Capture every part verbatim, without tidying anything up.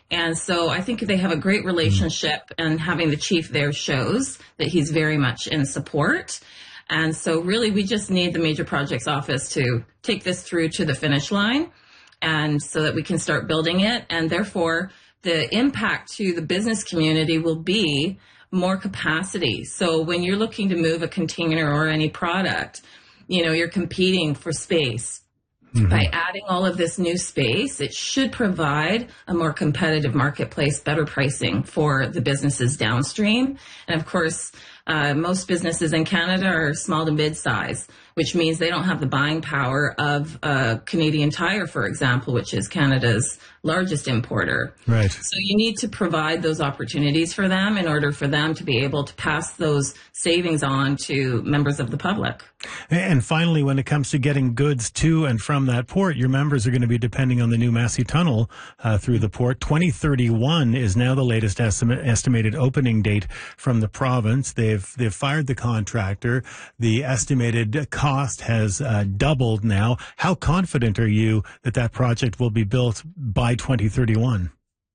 And so I think they have a great relationship, and having the chief there shows that he's very much in support. And so really we just need the Major Projects Office to take this through to the finish line, and so that we can start building it. And therefore the impact to the business community will be more capacity. So when you're looking to move a container or any product, you know, you're competing for space. Mm-hmm. By adding all of this new space, it should provide a more competitive marketplace, better pricing for the businesses downstream. And of course, uh, most businesses in Canada are small to mid-size, which means they don't have the buying power of uh, Canadian Tire, for example, which is Canada's largest importer. Right. So you need to provide those opportunities for them in order for them to be able to pass those savings on to members of the public. And finally, when it comes to getting goods to and from that port, your members are going to be depending on the new Massey Tunnel uh, through the port. twenty thirty-one is now the latest estimate, estimated opening date from the province. They've they've fired the contractor. The estimated cost has uh, doubled now. How confident are you that that project will be built by twenty thirty-one?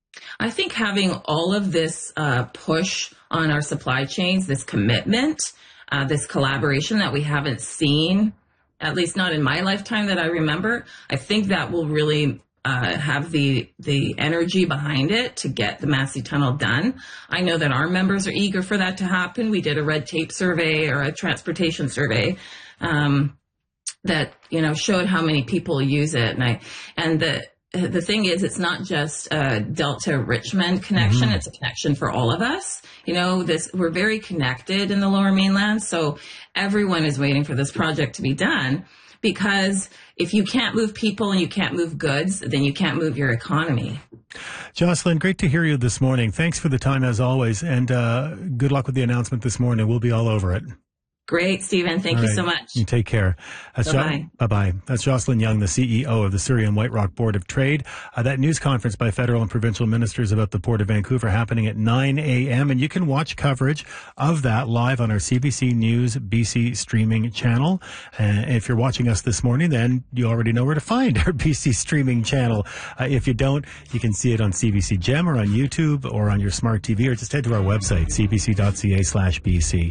I think having all of this uh, push on our supply chains, this commitment, uh, this collaboration that we haven't seen, at least not in my lifetime that I remember, I think that will really uh, have the the energy behind it to get the Massey Tunnel done. I know that our members are eager for that to happen. We did a red tape survey or a transportation survey um, that, you know, showed how many people use it. And I, and the, The thing is, it's not just a Delta Richmond connection. Mm-hmm. It's a connection for all of us. You know, this, we're very connected in the Lower Mainland. So everyone is waiting for this project to be done, because if you can't move people and you can't move goods, then you can't move your economy. Jocelyn, great to hear you this morning. Thanks for the time as always. And uh, good luck with the announcement this morning. We'll be all over it. Great, Stephen. Thank All you right. so much. You take care. That's Bye-bye. Jo- Bye-bye. That's Jocelyn Young, the C E O of the Surrey and White Rock Board of Trade. Uh, that news conference by federal and provincial ministers about the Port of Vancouver happening at nine a.m. And you can watch coverage of that live on our C B C News B C streaming channel. Uh, if you're watching us this morning, then you already know where to find our B C streaming channel. Uh, if you don't, you can see it on C B C Gem or on YouTube or on your smart T V, or just head to our website, cbc.ca slash BC.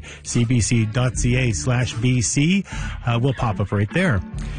cbc.ca slash BC. B C uh, will pop up right there.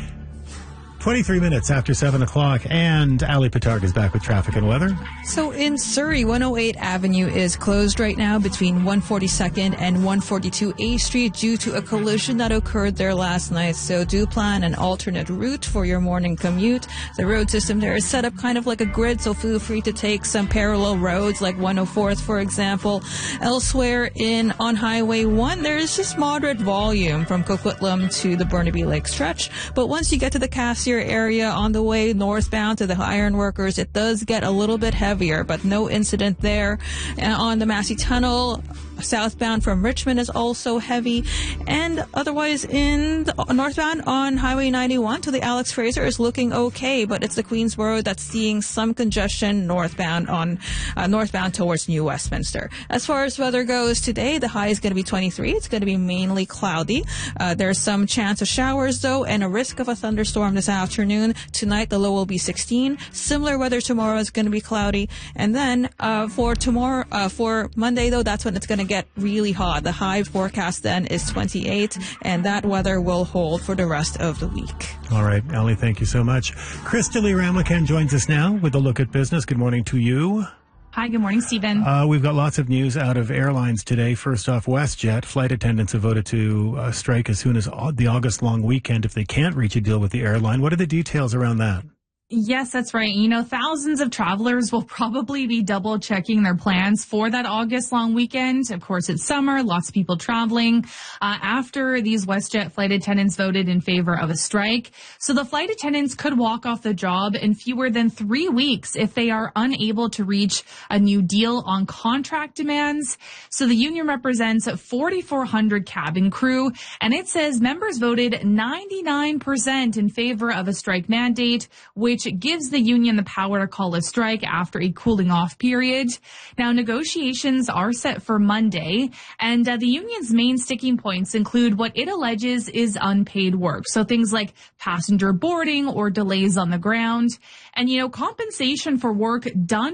twenty-three minutes after seven o'clock, and Ali Patarg is back with traffic and weather. So in Surrey, one oh eight Avenue is closed right now between one forty-second and one forty-two A Street due to a collision that occurred there last night. So do plan an alternate route for your morning commute. The road system there is set up kind of like a grid, so feel free to take some parallel roads like one oh fourth, for example. Elsewhere in on Highway one, there is just moderate volume from Coquitlam to the Burnaby Lake stretch. But once you get to the Cassier area on the way northbound to the Ironworkers, it does get a little bit heavier, but no incident there. And on the Massey Tunnel, southbound from Richmond is also heavy, and otherwise in the northbound on Highway ninety-one to the Alex Fraser is looking okay, but it's the Queensboro that's seeing some congestion northbound on uh, northbound towards New Westminster. As far as weather goes today, the high is going to be twenty-three. It's going to be mainly cloudy. Uh, there's some chance of showers though, and a risk of a thunderstorm this afternoon. Tonight the low will be sixteen. Similar weather tomorrow is going to be cloudy, and then uh, for tomorrow, uh, for Monday though, that's when it's going to get really hot. The high forecast then is twenty-eight, and that weather will hold for the rest of the week. All right, Ali, thank you so much. Christelle Ramlican joins us now with a look at business. Good morning to you. Hi, good morning, Stephen. Uh, we've got lots of news out of airlines today. First off, WestJet flight attendants have voted to uh, strike as soon as the August long weekend if they can't reach a deal with the airline. What are the details around that? Yes, that's right. You know, thousands of travelers will probably be double checking their plans for that August long weekend. Of course, it's summer, lots of people traveling uh, after these WestJet flight attendants voted in favor of a strike. So the flight attendants could walk off the job in fewer than three weeks if they are unable to reach a new deal on contract demands. So the union represents forty-four hundred cabin crew, and it says members voted ninety-nine percent in favor of a strike mandate, which which gives the union the power to call a strike after a cooling off period. Now, negotiations are set for Monday, and uh, the union's main sticking points include what it alleges is unpaid work. So things like passenger boarding or delays on the ground, and, you know, compensation for work done